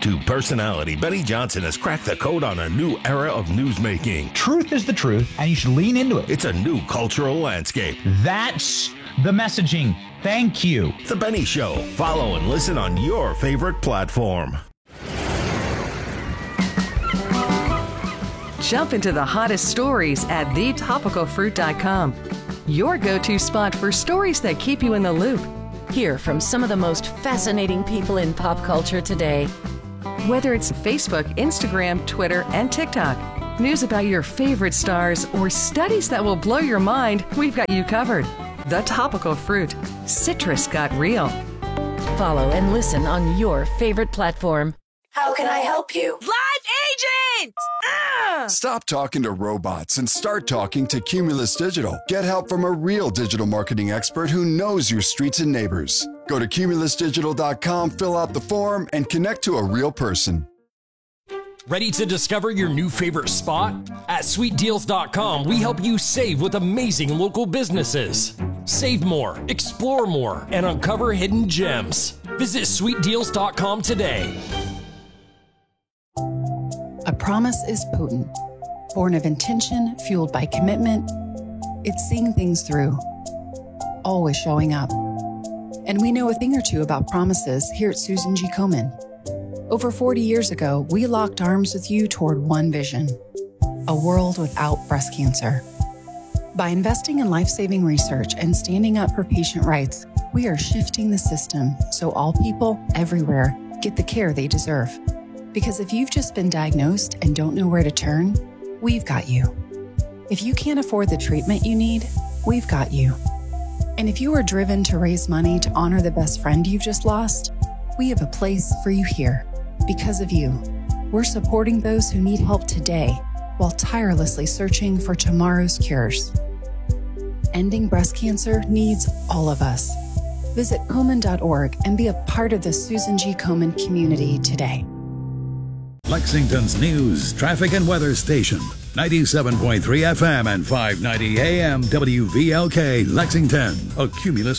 YouTube personality Benny Johnson has cracked the code on a new era of newsmaking. Truth is the truth, and you should lean into it. It's a new cultural landscape. That's the messaging. Thank you. The Benny Show. Follow and listen on your favorite platform. Jump into the hottest stories at thetopicalfruit.com. Your go-to spot for stories that keep you in the loop. Hear from some of the most fascinating people in pop culture today. Whether it's Facebook, Instagram, Twitter, and TikTok, news about your favorite stars, or studies that will blow your mind, we've got you covered. The Topical Fruit. Citrus got real. Follow and listen on your favorite platform. How can I help you? Live agent! Stop talking to robots and start talking to Cumulus Digital. Get help from a real digital marketing expert who knows your streets and neighbors. Go to cumulusdigital.com, fill out the form, and connect to a real person. Ready to discover your new favorite spot? At sweetdeals.com, we help you save with amazing local businesses. Save more, explore more, and uncover hidden gems. Visit sweetdeals.com today. A promise is potent, born of intention, fueled by commitment. It's seeing things through, always showing up. And we know a thing or two about promises here at Susan G. Komen. Over 40 years ago, we locked arms with you toward one vision: a world without breast cancer. By investing in life-saving research and standing up for patient rights, we are shifting the system so all people everywhere get the care they deserve. Because if you've just been diagnosed and don't know where to turn, we've got you. If you can't afford the treatment you need, we've got you. And if you are driven to raise money to honor the best friend you've just lost, we have a place for you here. Because of you, we're supporting those who need help today while tirelessly searching for tomorrow's cures. Ending breast cancer needs all of us. Visit Komen.org and be a part of the Susan G. Komen community today. Lexington's news, traffic, and weather station. 97.3 FM and 590 AM WVLK Lexington. A Cumulus.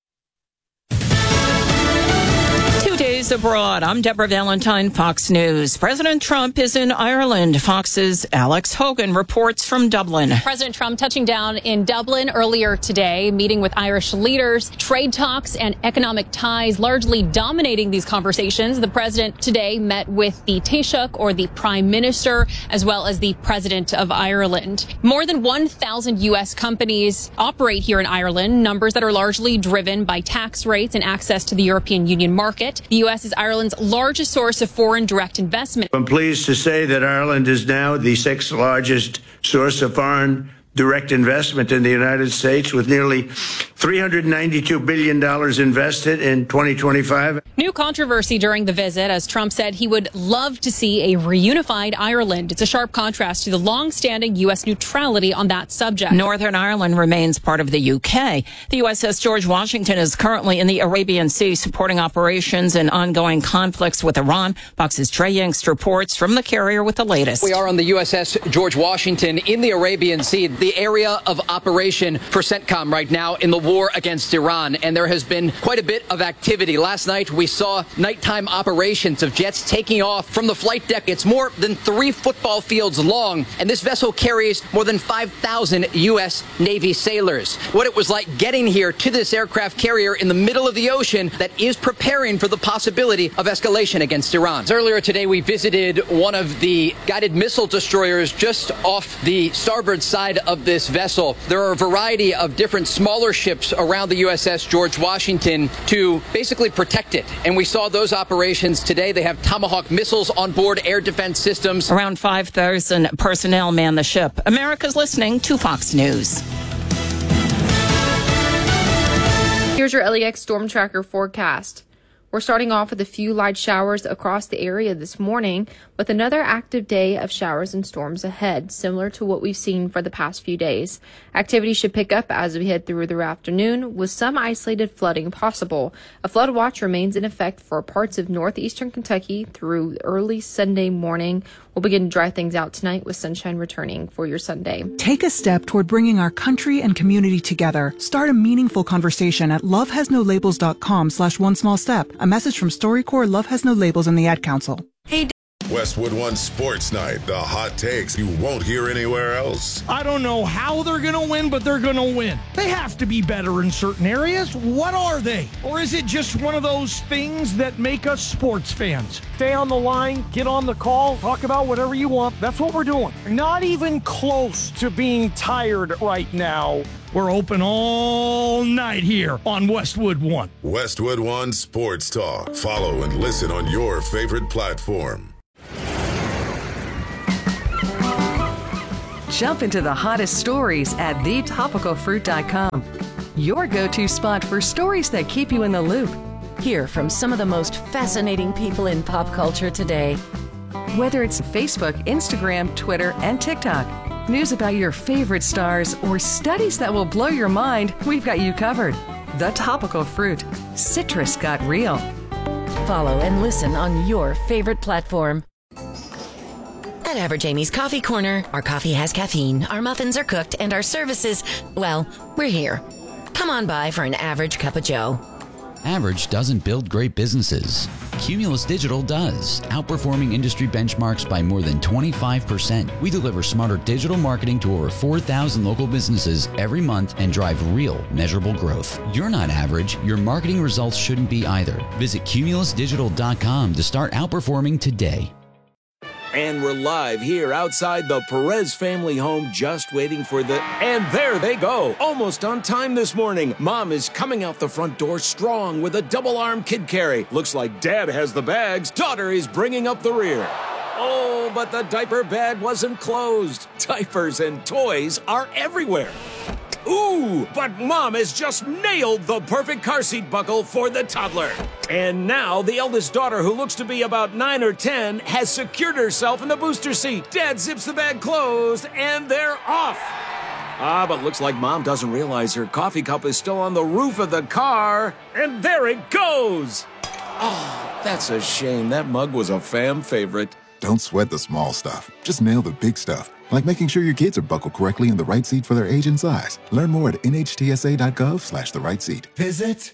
2 days abroad. I'm Deborah Valentine, Fox News. President Trump is in Ireland. Fox's Alex Hogan reports from Dublin. President Trump touching down in Dublin earlier today, meeting with Irish leaders. Trade talks and economic ties largely dominating these conversations. The president today met with the Taoiseach, or the prime minister, as well as the president of Ireland. More than 1,000 U.S. companies operate here in Ireland, numbers that are largely driven by tax rates and access to the European Union market. The U.S. is Ireland's largest source of foreign direct investment. I'm pleased to say that Ireland is now the sixth largest source of foreign direct investment in the United States, with nearly $392 billion invested in 2025. New controversy during the visit, as Trump said he would love to see a reunified Ireland. It's a sharp contrast to the long-standing U.S. neutrality on that subject. Northern Ireland remains part of the UK. The USS George Washington is currently in the Arabian Sea supporting operations and ongoing conflicts with Iran. Fox's Trey Yingst reports from the carrier with the latest. We are on the USS George Washington in the Arabian Sea, the area of operation for CENTCOM right now in the war against Iran. And there has been quite a bit of activity. Last night, we saw nighttime operations of jets taking off from the flight deck. It's more than 3 football fields long, and this vessel carries more than 5,000 U.S. Navy sailors. What it was like getting here to this aircraft carrier in the middle of the ocean that is preparing for the possibility of escalation against Iran. Earlier today, we visited one of the guided missile destroyers just off the starboard side of this vessel. There are a variety of different smaller ships around the USS George Washington to basically protect it. And we saw those operations today. They have Tomahawk missiles on board, air defense systems. Around 5,000 personnel man the ship. America's listening to Fox News. Here's your LEX Storm Tracker forecast. We're starting off with a few light showers across the area this morning, with another active day of showers and storms ahead, similar to what we've seen for the past few days. Activity should pick up as we head through the afternoon, with some isolated flooding possible. A flood watch remains in effect for parts of northeastern Kentucky through early Sunday morning, We'll begin to dry things out tonight with sunshine returning for your Sunday. Take a step toward bringing our country and community together. Start a meaningful conversation at lovehasnolabels.com/onesmallstep. A message from StoryCorps, Love Has No Labels, and the Ad Council. Hey, Westwood One Sports Night. The hot takes you won't hear anywhere else. I don't know how they're going to win, but they're going to win. They have to be better in certain areas. What are they? Or is it just one of those things that make us sports fans? Stay on the line, get on the call, talk about whatever you want. That's what we're doing. Not even close to being tired right now. We're open all night here on Westwood One. Westwood One Sports Talk. Follow and listen on your favorite platform. Jump into the hottest stories at thetopicalfruit.com. Your go-to spot for stories that keep you in the loop. Hear from some of the most fascinating people in pop culture today. Whether it's Facebook, Instagram, Twitter, and TikTok, news about your favorite stars, or studies that will blow your mind, we've got you covered. The Topical Fruit. Citrus got real. Follow and listen on your favorite platform. At Average Amy's Coffee Corner, our coffee has caffeine, our muffins are cooked, and our services, well, we're here. Come on by for an average cup of joe. Average doesn't build great businesses. Cumulus Digital does, outperforming industry benchmarks by more than 25%. We deliver smarter digital marketing to over 4,000 local businesses every month and drive real, measurable growth. You're not average. Your marketing results shouldn't be either. Visit cumulusdigital.com to start outperforming today. And we're live here outside the Perez family home, just waiting for the... And there they go! Almost on time this morning. Mom is coming out the front door strong with a double-arm kid carry. Looks like Dad has the bags. Daughter is bringing up the rear. Oh, but the diaper bag wasn't closed. Diapers and toys are everywhere. Ooh, but Mom has just nailed the perfect car seat buckle for the toddler. And now the eldest daughter, who looks to be about 9 or 10, has secured herself in the booster seat. Dad zips the bag closed, and they're off. But looks like Mom doesn't realize her coffee cup is still on the roof of the car. And there it goes. Oh, that's a shame. That mug was a fam favorite. Don't sweat the small stuff. Just nail the big stuff. Like making sure your kids are buckled correctly in the right seat for their age and size. Learn more at nhtsa.gov/the right seat. Visit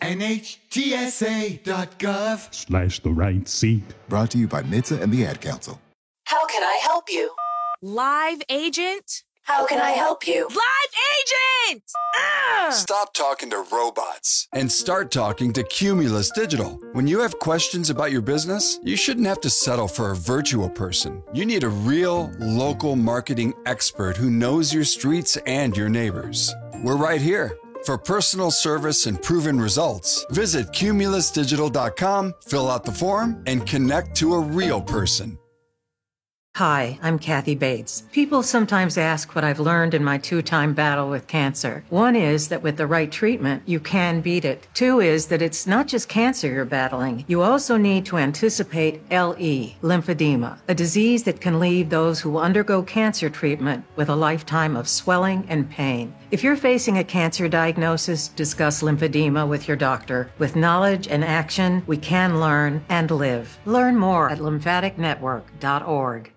nhtsa.gov/the right seat. Brought to you by NHTSA and the Ad Council. How can I help you? Live agent? How can I help you? Live agent! Stop talking to robots and start talking to Cumulus Digital. When you have questions about your business, you shouldn't have to settle for a virtual person. You need a real, local marketing expert who knows your streets and your neighbors. We're right here. For personal service and proven results, visit cumulusdigital.com, fill out the form, and connect to a real person. Hi, I'm Kathy Bates. People sometimes ask what I've learned in my 2-time battle with cancer. 1 is that with the right treatment, you can beat it. 2 is that it's not just cancer you're battling. You also need to anticipate LE, lymphedema, a disease that can leave those who undergo cancer treatment with a lifetime of swelling and pain. If you're facing a cancer diagnosis, discuss lymphedema with your doctor. With knowledge and action, we can learn and live. Learn more at lymphaticnetwork.org.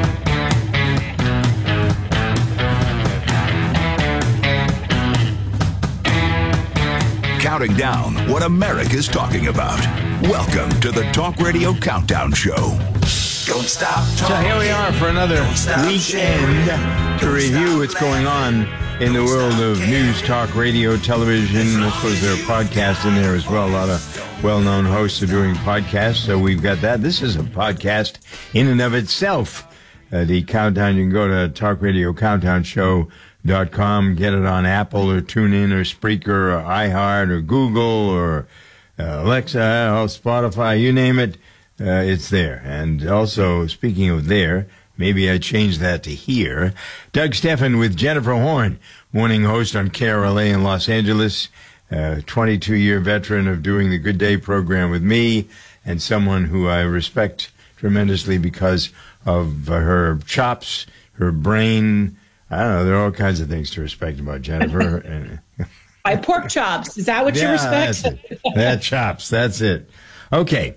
Counting down what America's talking about. Welcome to the Talk Radio Countdown Show. Don't stop talking. So here we are for another weekend to review what's going on in the world of news, talk, radio, television. I suppose there are podcasts in there as well. A lot of well-known hosts are doing podcasts, so we've got that. This is a podcast in and of itself. The countdown, you can go to talkradiocountdownshow.com, get it on Apple or TuneIn or Spreaker or iHeart or Google or Alexa or Spotify, you name it, it's there. And also, speaking of there, maybe I change that to here. Doug Steffen with Jennifer Horn, morning host on KRLA in Los Angeles, 22-year veteran of doing the Good Day program with me, and someone who I respect tremendously because of her chops, her brain. I don't know, there are all kinds of things to respect about Jennifer. My pork chops, is that what you respect? That's it. That chops, that's it. Okay,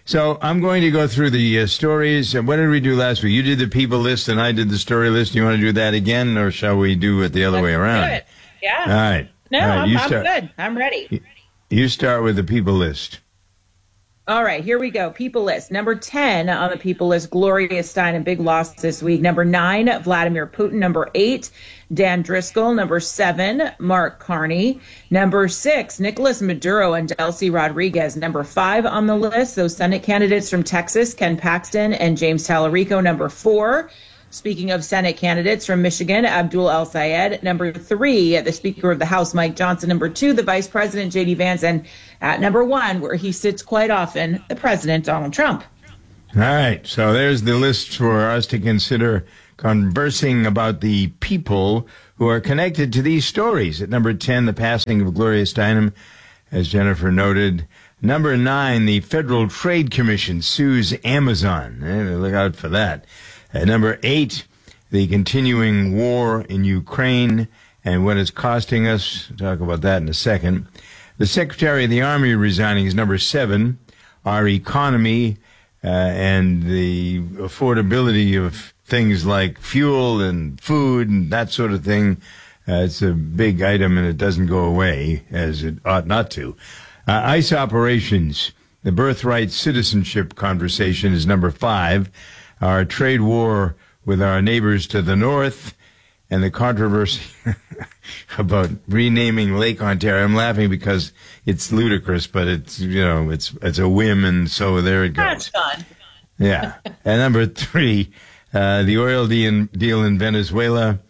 So I'm going to go through the stories. What did we do last week? You did the people list and I did the story list. You want to do that again, or shall we do it the other way around? Do it. Yeah. All right. No, All right. I'm good. I'm ready. You start with the people list. All right, here we go. People list. Number 10 on the people list, Gloria Steinem, big loss this week. Number 9, Vladimir Putin. Number 8, Dan Driscoll. Number 7, Mark Carney. Number 6, Nicolas Maduro and Delcy Rodriguez. Number 5 on the list, those Senate candidates from Texas, Ken Paxton and James Tallarico. Number 4, speaking of Senate candidates from Michigan, Abdul El-Sayed. Number 3, the Speaker of the House, Mike Johnson. Number 2, the Vice President, J.D. Vance. And at number 1, where he sits quite often, the President, Donald Trump. All right. So there's the list for us to consider conversing about the people who are connected to these stories. At number 10, the passing of Gloria Steinem, as Jennifer noted. Number 9, the Federal Trade Commission sues Amazon. Look out for that. At number 8, the continuing war in Ukraine and what it's costing us. We'll talk about that in a second. The Secretary of the Army resigning is number 7. Our economy and the affordability of things like fuel and food and that sort of thing. It's a big item and it doesn't go away as it ought not to. ICE operations, the birthright citizenship conversation is number 5. Our trade war with our neighbors to the north, and the controversy about renaming Lake Ontario. I'm laughing because it's ludicrous, but it's, it's a whim, and so there it goes. That's fun. Yeah. And number 3, the oil deal in Venezuela,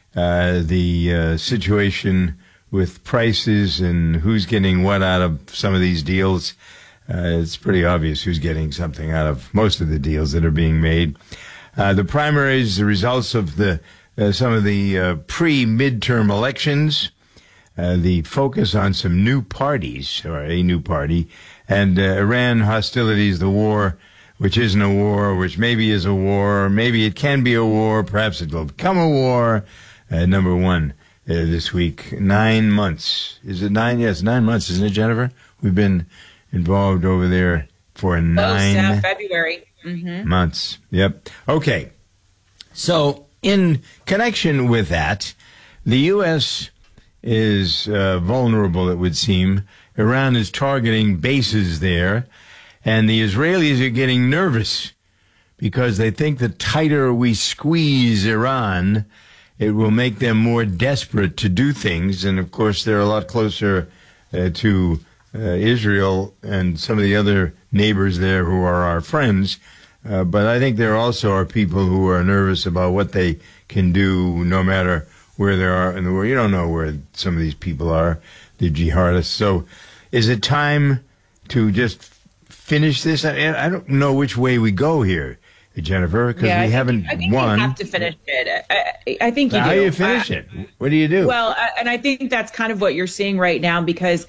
the situation with prices and who's getting what out of some of these deals. It's pretty obvious who's getting something out of most of the deals that are being made. The primaries, the results of some of the pre-midterm elections, the focus on some new parties, or a new party, and Iran hostilities, the war, which isn't a war, which maybe is a war, maybe it can be a war, perhaps it will become a war. Number 1 this week, 9 months. Is it 9? Yes, 9 months, isn't it, Jennifer? We've been involved over there for 9 February. months. Yep. Okay. So in connection with that, the U.S. is vulnerable, it would seem. Iran is targeting bases there, and the Israelis are getting nervous because they think the tighter we squeeze Iran, it will make them more desperate to do things. And, of course, they're a lot closer to Israel and some of the other neighbors there who are our friends. But I think there also are people who are nervous about what they can do no matter where they are in the world. You don't know where some of these people are, the jihadists. So is it time to just finish this? I don't know which way we go here, Jennifer, because we haven't won. You have to finish it. I think you do. How do you finish it? What do you do? Well, and I think that's kind of what you're seeing right now, because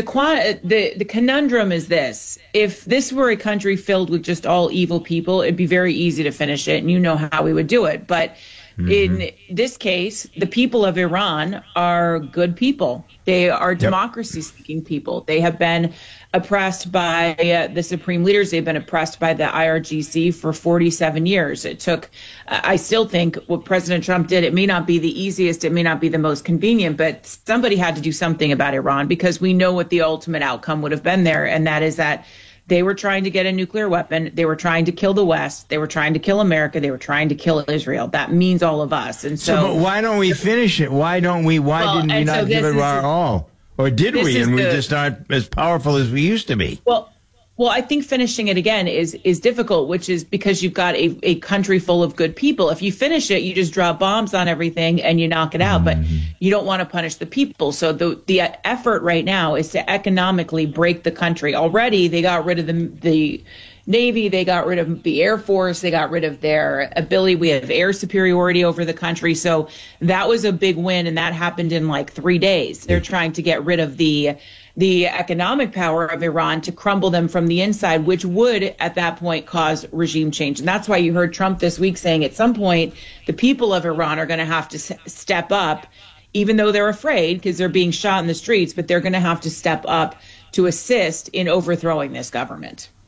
the conundrum is this. If this were a country filled with just all evil people, it'd be very easy to finish it, and you know how we would do it. But in this case, the people of Iran are good people. They are democracy-seeking people. They have been oppressed by the supreme leaders. They've been oppressed by the IRGC for 47 years. It took, I still think what President Trump did, it may not be the easiest, it may not be the most convenient, but somebody had to do something about Iran, because we know what the ultimate outcome would have been there, and that is that they were trying to get a nuclear weapon. They were trying to kill the West. They were trying to kill America. They were trying to kill Israel. That means all of us. And so but why don't we finish it? Why didn't we not give it our all? Or did we? And we just aren't as powerful as we used to be. Well, I think finishing it again is difficult, which is because you've got a country full of good people. If you finish it, you just drop bombs on everything and you knock it out. But you don't want to punish the people. So the effort right now is to economically break the country. Already, they got rid of the Navy, they got rid of the Air Force, they got rid of their ability. We have air superiority over the country. So that was a big win, and that happened in like 3 days. They're trying to get rid of the economic power of Iran, to crumble them from the inside, which would at that point cause regime change. And that's why you heard Trump this week saying at some point the people of Iran are going to have to step up, even though they're afraid because they're being shot in the streets, but they're going to have to step up to assist in overthrowing this government.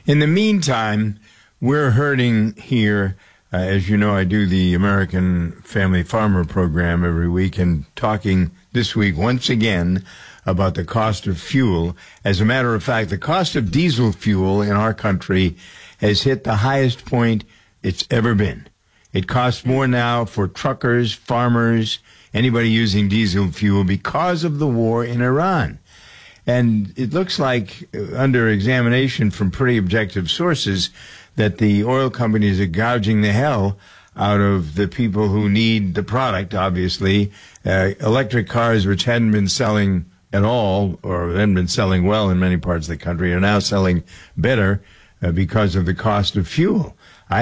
In the meantime, we're hurting here. As you know, I do the American Family Farmer Program every week, and talking this week once again about the cost of fuel. As a matter of fact, the cost of diesel fuel in our country has hit the highest point it's ever been. It costs more now for truckers, farmers, anybody using diesel fuel because of the war in Iran. And it looks like, under examination from pretty objective sources, that the oil companies are gouging the hell out of the people who need the product, obviously. Electric cars, which hadn't been selling at all, or hadn't been selling well in many parts of the country, are now selling better because of the cost of fuel.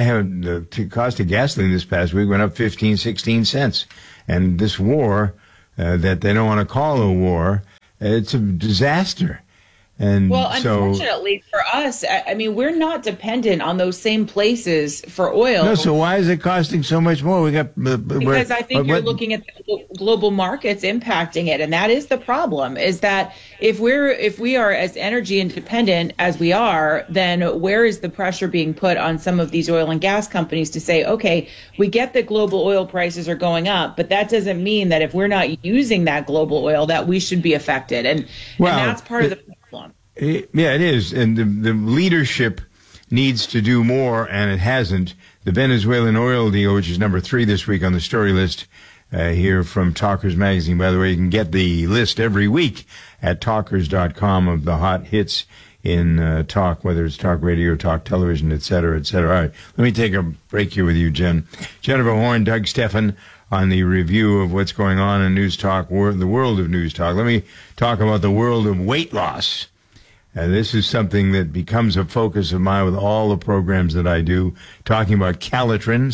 The cost of gasoline this past week went up 15, 16 cents. And this war, that they don't want to call a war, it's a disaster. And well, unfortunately for us, I mean, we're not dependent on those same places for oil. No, so why is it costing so much more? Because I think you're looking at the global markets impacting it, and that is the problem. Is that if we are as energy independent as we are, then where is the pressure being put on some of these oil and gas companies to say, okay, we get that global oil prices are going up, but that doesn't mean that if we're not using that global oil that we should be affected, and that's part of the problem. Yeah, it is. And the leadership needs to do more, and it hasn't. The Venezuelan oil deal, which is number 3 this week on the story list here from Talkers Magazine. By the way, you can get the list every week at talkers.com of the hot hits in talk, whether it's talk radio, talk television, et cetera, et cetera. All right, let me take a break here with you, Jen. Jennifer Horn, Doug Stephan on the review of what's going on in News Talk, the world of News Talk. Let me talk about the world of weight loss. This is something that becomes a focus of mine with all the programs that I do, talking about Calotren,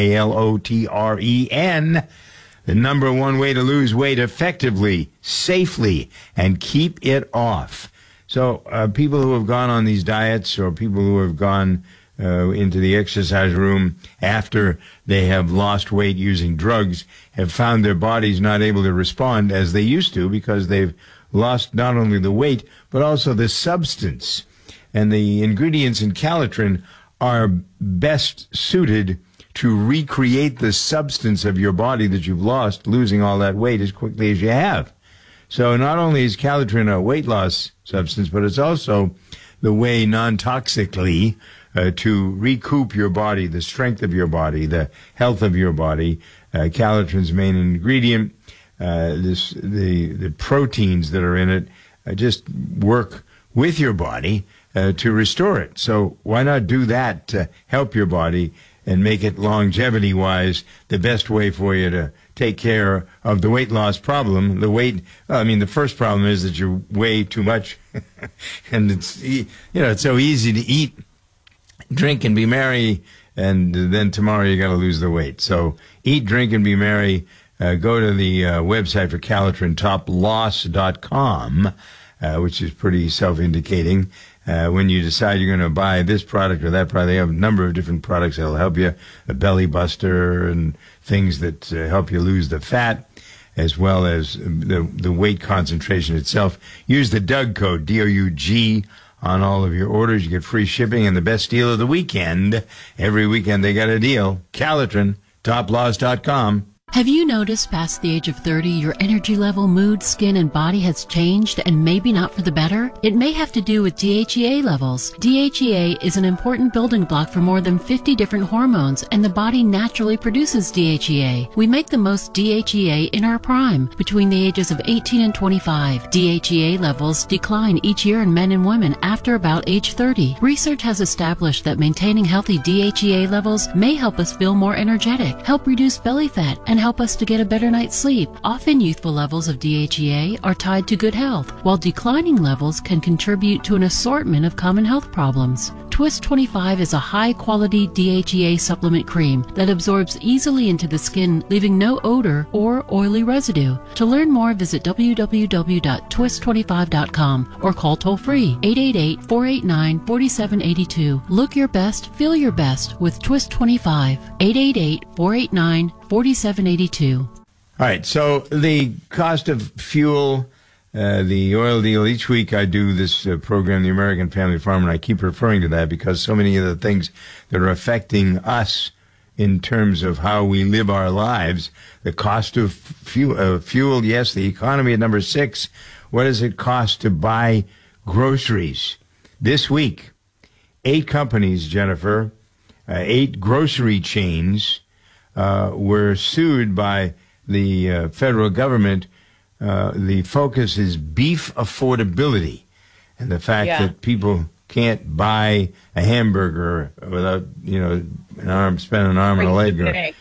Calotren, the number one way to lose weight effectively, safely, and keep it off. So people who have gone on these diets, or people who have gone into the exercise room after they have lost weight using drugs, have found their bodies not able to respond as they used to, because they've lost not only the weight, but also the substance. And the ingredients in Calotren are best suited to recreate the substance of your body that you've lost, losing all that weight as quickly as you have. So not only is Calotren a weight loss substance, but it's also the way non-toxically to recoup your body, the strength of your body, the health of your body. Calotren's main ingredient, the proteins that are in it, just work with your body to restore it. So why not do that to help your body and make it longevity-wise the best way for you to take care of the weight loss problem? The first problem is that you weigh too much, and it's so easy to eat, drink, and be merry, and then tomorrow you got to lose the weight. So eat, drink, and be merry. Go to the website for Calotren, toploss.com, which is pretty self-indicating. When you decide you're going to buy this product or that product, they have a number of different products that will help you, a belly buster and things that help you lose the fat, as well as the weight concentration itself. Use the Doug code, D-O-U-G, on all of your orders. You get free shipping and the best deal of the weekend. Every weekend they got a deal. Calotren, toploss.com. Have you noticed past the age of 30 your energy level, mood, skin, and body has changed, and maybe not for the better? It may have to do with DHEA levels. DHEA is an important building block for more than 50 different hormones, and the body naturally produces DHEA. We make the most DHEA in our prime, between the ages of 18 and 25. DHEA levels decline each year in men and women after about age 30. Research has established that maintaining healthy DHEA levels may help us feel more energetic, help reduce belly fat, and help us to get a better night's sleep. Often youthful levels of DHEA are tied to good health, while declining levels can contribute to an assortment of common health problems. Twist 25 is a high-quality DHEA supplement cream that absorbs easily into the skin, leaving no odor or oily residue. To learn more, visit www.twist25.com or call toll-free 888-489-4782. Look your best, feel your best with Twist 25. 888-489-4782. All right, so the cost of fuel the oil deal. Each week I do this program, The American Family Farm, and I keep referring to that because so many of the things that are affecting us in terms of how we live our lives, the cost of fuel, yes, the economy at number 6. What does it cost to buy groceries? This week, 8 companies, Jennifer, 8 grocery chains were sued by the federal government. The focus is beef affordability and the fact that people can't buy a hamburger without, spending an arm and a leg.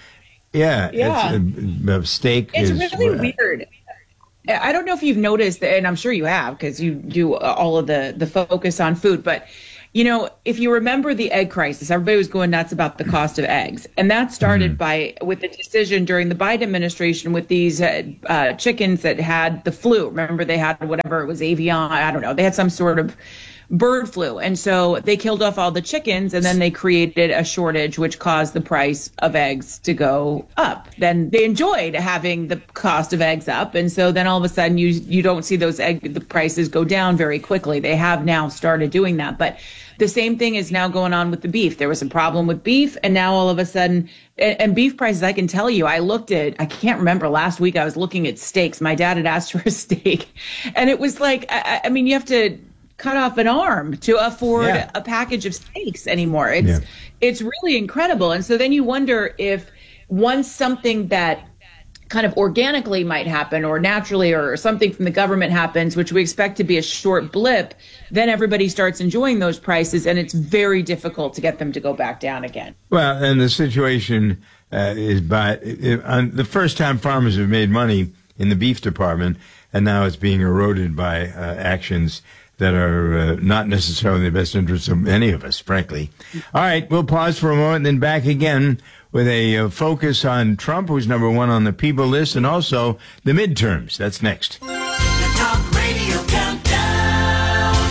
It's a steak. It's really weird. I don't know if you've noticed, and I'm sure you have because you do all of the focus on food, but if you remember the egg crisis, everybody was going nuts about the cost of eggs. And that started with the decision during the Biden administration with these chickens that had the flu. Remember, they had whatever it was, avian, I don't know. They had some sort of bird flu. And so they killed off all the chickens, and then they created a shortage, which caused the price of eggs to go up. Then they enjoyed having the cost of eggs up. And so then all of a sudden you don't see the prices go down very quickly. They have now started doing that. But the same thing is now going on with the beef. There was a problem with beef, and now all of a sudden, and beef prices, I can tell you, I can't remember, last week I was looking at steaks. My dad had asked for a steak, and it was like, I mean, you have to cut off an arm to afford a package of steaks anymore. It's really incredible. And so then you wonder if once something that kind of organically might happen or naturally or something from the government happens, which we expect to be a short blip, then everybody starts enjoying those prices, and it's very difficult to get them to go back down again. Well, and the situation is the first time farmers have made money in the beef department, and now it's being eroded by actions that are not necessarily in the best interest of any of us, frankly. All right, we'll pause for a moment, then back again with a focus on Trump, who's number 1 on the people list, and also the midterms. That's next. The Talk Radio Countdown.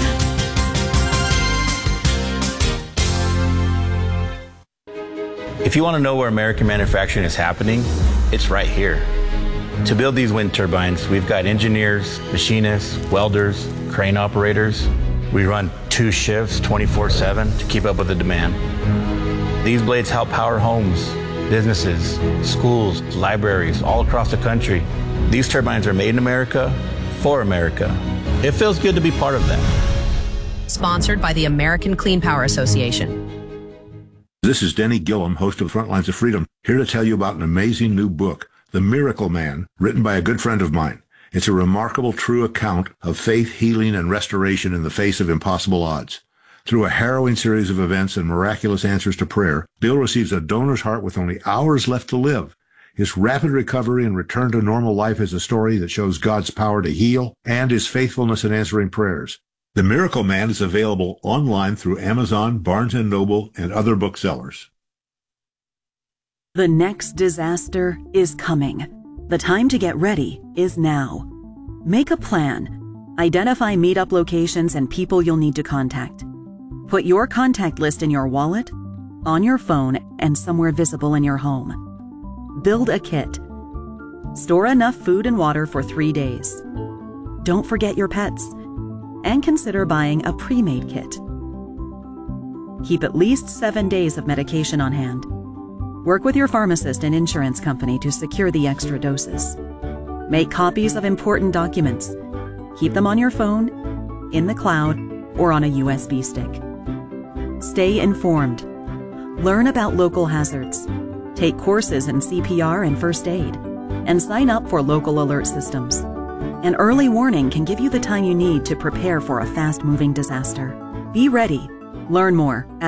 If you want to know where American manufacturing is happening, it's right here. To build these wind turbines, we've got engineers, machinists, welders, crane operators. We run 2 shifts 24/7 to keep up with the demand. These blades help power homes, businesses, schools, libraries all across the country. These turbines are made in America for America. It feels good to be part of that. Sponsored by the American Clean Power Association. This is Denny Gillum, host of Frontlines of Freedom, here to tell you about an amazing new book, The Miracle Man, written by a good friend of mine. It's a remarkable, true account of faith, healing, and restoration in the face of impossible odds. Through a harrowing series of events and miraculous answers to prayer, Bill receives a donor's heart with only hours left to live. His rapid recovery and return to normal life is a story that shows God's power to heal and his faithfulness in answering prayers. The Miracle Man is available online through Amazon, Barnes & Noble, and other booksellers. The next disaster is coming. The time to get ready is now. Make a plan. Identify meetup locations and people you'll need to contact. Put your contact list in your wallet, on your phone, and somewhere visible in your home. Build a kit. Store enough food and water for 3 days. Don't forget your pets. And consider buying a pre-made kit. Keep at least 7 days of medication on hand. Work with your pharmacist and insurance company to secure the extra doses. Make copies of important documents. Keep them on your phone, in the cloud, or on a USB stick. Stay informed. Learn about local hazards. Take courses in CPR and first aid. And sign up for local alert systems. An early warning can give you the time you need to prepare for a fast-moving disaster. Be ready. Learn more at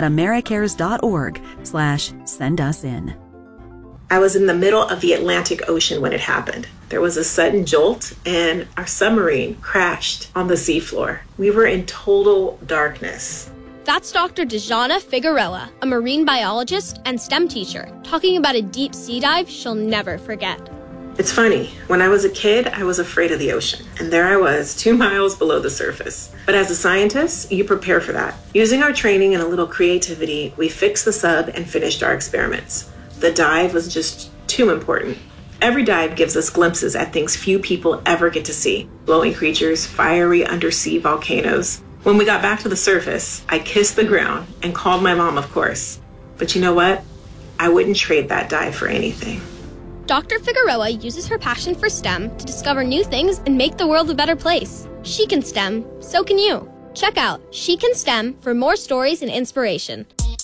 americares.org/send-us-in. I was in the middle of the Atlantic Ocean when it happened. There was a sudden jolt and our submarine crashed on the seafloor. We were in total darkness. That's Dr. Dejana Figuerella, a marine biologist and STEM teacher, talking about a deep sea dive she'll never forget. It's funny, when I was a kid, I was afraid of the ocean, and there I was, 2 miles below the surface. But as a scientist, you prepare for that. Using our training and a little creativity, we fixed the sub and finished our experiments. The dive was just too important. Every dive gives us glimpses at things few people ever get to see. Glowing creatures, fiery undersea volcanoes. When we got back to the surface, I kissed the ground and called my mom, of course. But you know what? I wouldn't trade that dive for anything. Dr. Figueroa uses her passion for STEM to discover new things and make the world a better place. She can STEM, so can you. Check out She Can STEM for more stories and inspiration.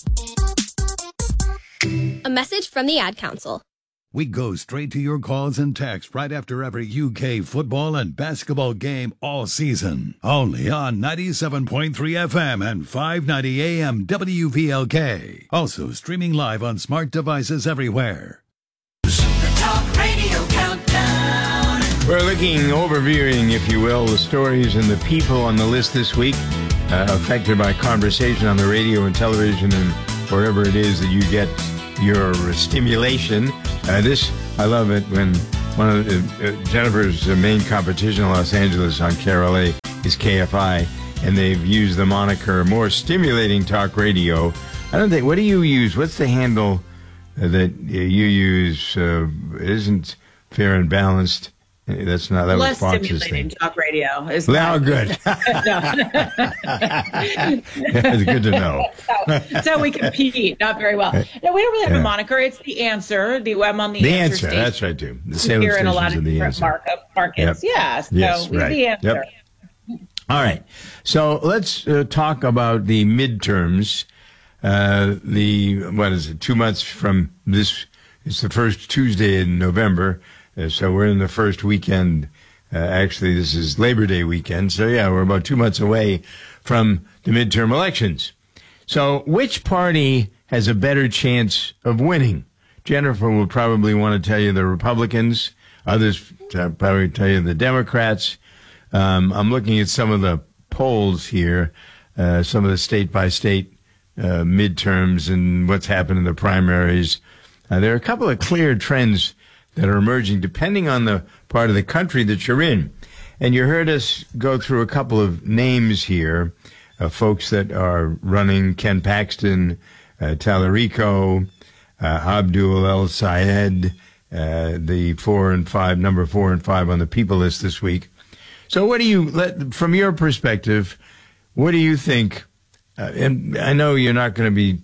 A message from the Ad Council. We go straight to your calls and texts right after every UK football and basketball game all season. Only on 97.3 FM and 590 AM WVLK. Also streaming live on smart devices everywhere. The Talk Radio Countdown. We're overviewing, if you will, the stories and the people on the list this week affected by conversation on the radio and television and wherever it is that you get your stimulation. I love it when one of Jennifer's main competition in Los Angeles on KRLA is KFI, and they've used the moniker More Stimulating Talk Radio. I don't think, what do you use? What's the handle that you use? Isn't Fair and Balanced? That's not, that Less was Fox's stimulating thing. talk radio. Is Now, good. That's good to know. That's how we compete. Not very well. No, we don't really have a moniker. It's The Answer. I'm on The Answer station. That's right, too. The Salem here in a lot stations of The different Answer. markets. Yep. Yeah. So yes, we're right. The Answer. Yep. All right. So let's talk about the midterms. 2 months from this, it's the first Tuesday in November. So we're in the first weekend. Actually, this is Labor Day weekend. So, yeah, we're about 2 months away from the midterm elections. So which party has a better chance of winning? Jennifer will probably want to tell you the Republicans. Others probably tell you the Democrats. I'm looking at some of the polls here, some of the state-by-state midterms and what's happened in the primaries. There are a couple of clear trends that are emerging depending on the part of the country that you're in. And you heard us go through a couple of names here, folks that are running: Ken Paxton, Tallarico, Abdul El Sayed, the 4 and 5, number 4 and 5 on the people list this week. So what do you, from your perspective, what do you think? And I know you're not going to be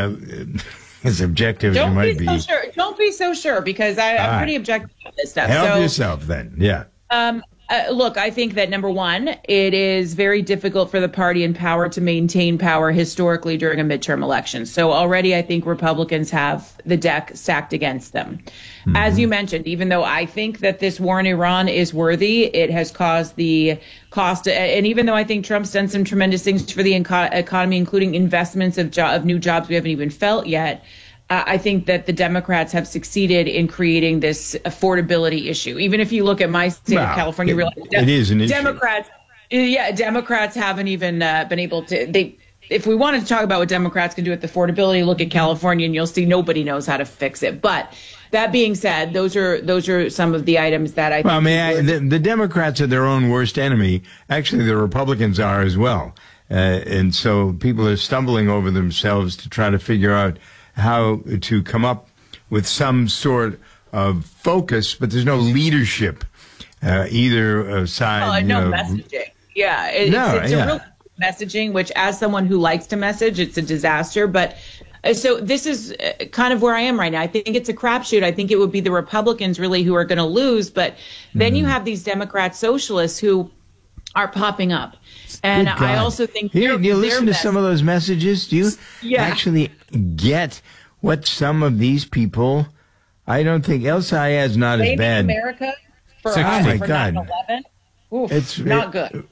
as objective as you might be. Don't be so sure, because I'm pretty objective on this stuff. Help yourself then. Yeah. Look, I think that, number one, it is very difficult for the party in power to maintain power historically during a midterm election. So already I think Republicans have the deck stacked against them. Mm-hmm. As you mentioned, even though I think that this war in Iran is worthy, it has caused the cost. And even though I think Trump's done some tremendous things for the economy, including investments of new jobs we haven't even felt yet, I think that the Democrats have succeeded in creating this affordability issue. Even if you look at my state of California, you realize it is an issue. Democrats haven't even been able to. If we wanted to talk about what Democrats can do with affordability, look at California, and you'll see nobody knows how to fix it. But that being said, those are some of the items that I think. Well, the Democrats are their own worst enemy. Actually, the Republicans are as well. And so people are stumbling over themselves to try to figure out how to come up with some sort of focus, but there's no leadership either side. No messaging. Yeah, it's a real messaging, which, as someone who likes to message, it's a disaster. But so this is kind of where I am right now. I think it's a crapshoot. I think it would be the Republicans really who are going to lose. But then you have these Democrat socialists who are popping up. And I also think do you listen to some of those messages? Do you actually get what some of these people? I don't think El Sayed's not as bad. America for 9/11. Oof, it's not good.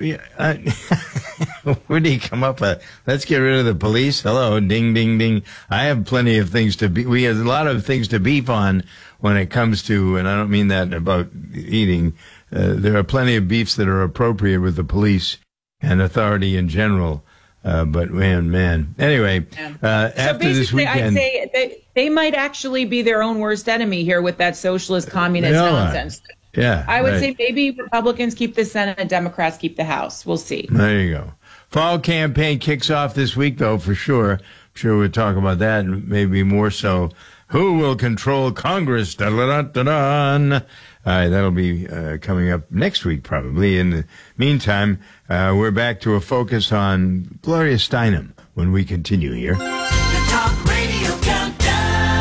Where do you come up with? Let's get rid of the police. Hello, ding, ding, ding. I have plenty of things to be. We have a lot of things to beef on when it comes to, and I don't mean that about eating. There are plenty of beefs that are appropriate with the police and authority in general. But man. Anyway, after this weekend, I'd say they might actually be their own worst enemy here with that socialist communist nonsense. Yeah, I would say maybe Republicans keep the Senate and Democrats keep the House. We'll see. There you go. Fall campaign kicks off this week, though, for sure. I'm sure we'll talk about that, and maybe more so Who will control Congress? Da-da-da-da-da. That'll be coming up next week, probably. In the meantime, we're back to a focus on Gloria Steinem when we continue here. The Talk Radio Countdown.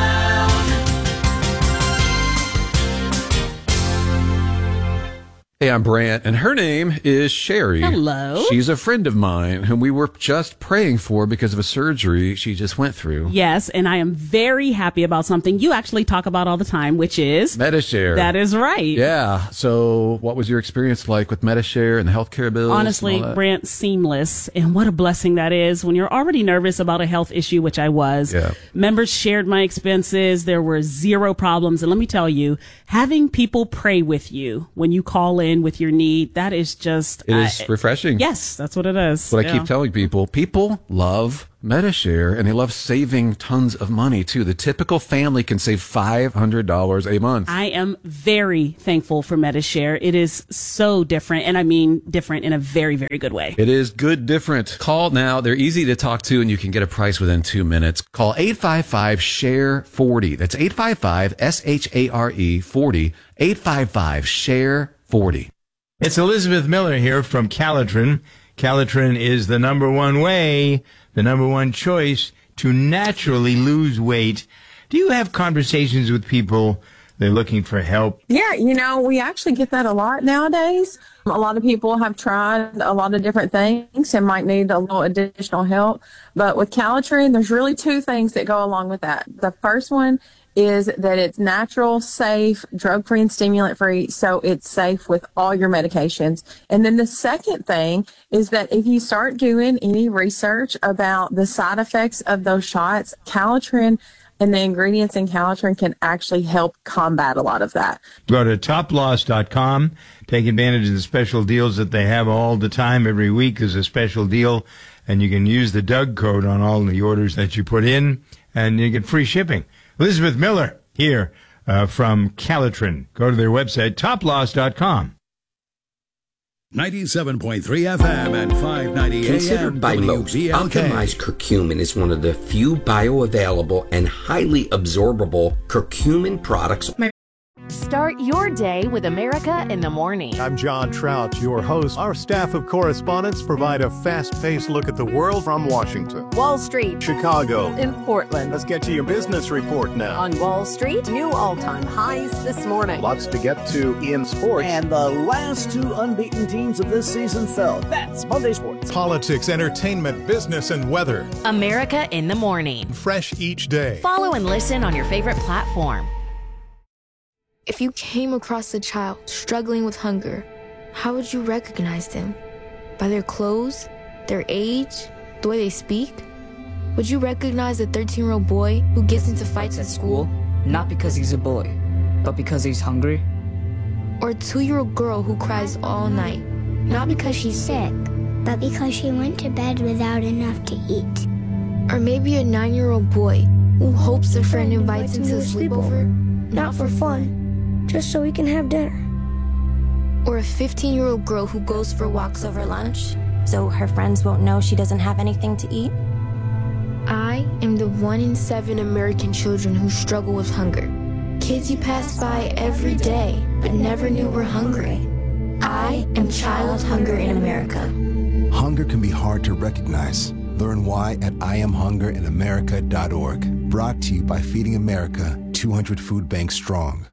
Hey, I'm Brant, and her name is Sherry. Hello. She's a friend of mine whom we were just praying for because of a surgery she just went through. Yes, and I am very happy about something you actually talk about all the time, which is Medi-Share. That is right. Yeah. So what was your experience like with Medi-Share and the healthcare bills? Honestly, Brant, seamless. And what a blessing that is when you're already nervous about a health issue, which I was. Yeah. Members shared my expenses. There were zero problems. And let me tell you, having people pray with you when you call in with your need, that is just... It is refreshing. Yes, that's what it is. What I keep telling people. People love Medi-Share, and they love saving tons of money, too. The typical family can save $500 a month. I am very thankful for Medi-Share. It is so different, and I mean different in a very, very good way. It is good different. Call now. They're easy to talk to, and you can get a price within 2 minutes. Call 855-SHARE-40. That's 855-SHARE-40. 855-SHARE-40. It's Elizabeth Miller here from Calitrin. Calitrin is the number one way, the number one choice to naturally lose weight. Do you have conversations with people? They're looking for help. Yeah, we actually get that a lot nowadays. A lot of people have tried a lot of different things and might need a little additional help. But with Calitrin, there's really two things that go along with that. The first one is that it's natural, safe, drug-free, and stimulant-free, so it's safe with all your medications. And then the second thing is that if you start doing any research about the side effects of those shots, Calitrin and the ingredients in Calitrin can actually help combat a lot of that. Go to toploss.com. Take advantage of the special deals that they have all the time. Every week is a special deal, and you can use the Doug code on all the orders that you put in, and you get free shipping. Elizabeth Miller here from Calitrin. Go to their website, toploss.com. 97.3 FM and 590 Considered AM by most, WBLK. optimized curcumin is one of the few bioavailable and highly absorbable curcumin products. Start your day with America in the Morning. I'm John Trout, your host. Our staff of correspondents provide a fast-paced look at the world from Washington, Wall Street, Chicago, and Portland. Let's get to your business report now. On Wall Street, new all-time highs this morning. Lots to get to in sports. And the last two unbeaten teams of this season fell. That's Monday Sports. Politics, entertainment, business, and weather. America in the Morning. Fresh each day. Follow and listen on your favorite platform. If you came across a child struggling with hunger, how would you recognize them? By their clothes, their age, the way they speak? Would you recognize a 13-year-old boy who gets into fights at school? Not because he's a boy, but because he's hungry? Or a 2-year-old girl who cries all night, not because she's sick, but because she went to bed without enough to eat? Or maybe a 9-year-old boy who hopes a friend invites him to a sleepover, not for fun, just so we can have dinner. Or a 15-year-old girl who goes for walks over lunch, so her friends won't know she doesn't have anything to eat? I am the 1 in 7 American children who struggle with hunger. Kids you pass by every day, but never knew were hungry. I am Child Hunger in America. Hunger can be hard to recognize. Learn why at IamHungerinAmerica.org. Brought to you by Feeding America, 200 Food Banks Strong.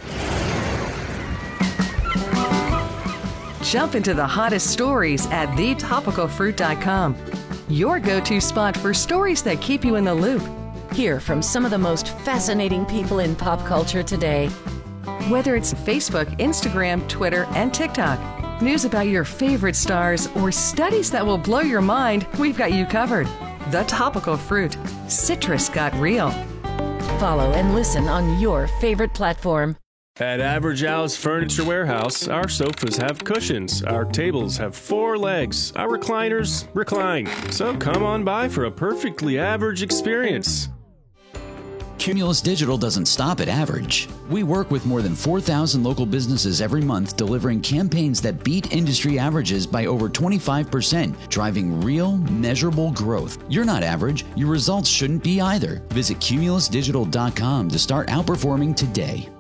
Jump into the hottest stories at thetopicalfruit.com. Your go-to spot for stories that keep you in the loop. Hear from some of the most fascinating people in pop culture today. Whether it's Facebook, Instagram, Twitter, and TikTok, news about your favorite stars, or studies that will blow your mind, we've got you covered. The Topical Fruit. Citrus got real. Follow and listen on your favorite platform. At Average Al's Furniture Warehouse, our sofas have cushions, our tables have 4 legs, our recliners recline. So come on by for a perfectly average experience. Cumulus Digital doesn't stop at average. We work with more than 4,000 local businesses every month, delivering campaigns that beat industry averages by over 25%, driving real, measurable growth. You're not average. Your results shouldn't be either. Visit cumulusdigital.com to start outperforming today.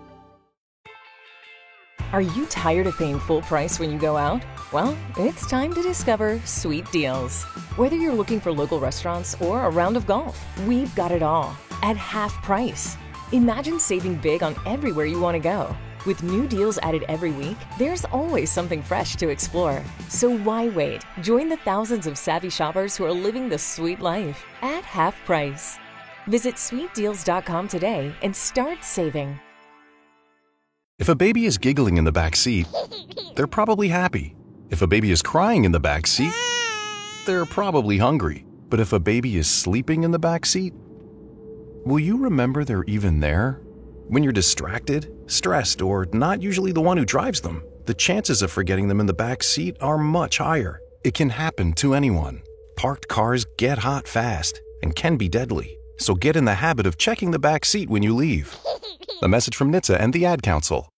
Are you tired of paying full price when you go out? Well, it's time to discover Sweet Deals. Whether you're looking for local restaurants or a round of golf, we've got it all at half price. Imagine saving big on everywhere you want to go. With new deals added every week, there's always something fresh to explore. So why wait? Join the thousands of savvy shoppers who are living the sweet life at half price. Visit sweetdeals.com today and start saving. If a baby is giggling in the back seat, they're probably happy. If a baby is crying in the back seat, they're probably hungry. But if a baby is sleeping in the back seat, will you remember they're even there? When you're distracted, stressed, or not usually the one who drives them, the chances of forgetting them in the back seat are much higher. It can happen to anyone. Parked cars get hot fast and can be deadly. So get in the habit of checking the back seat when you leave. A message from NHTSA and the Ad Council.